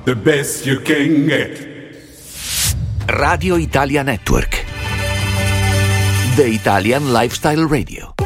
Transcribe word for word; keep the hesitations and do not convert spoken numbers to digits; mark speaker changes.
Speaker 1: the best you can get.
Speaker 2: Radio Italia Network. The Italian Lifestyle Radio.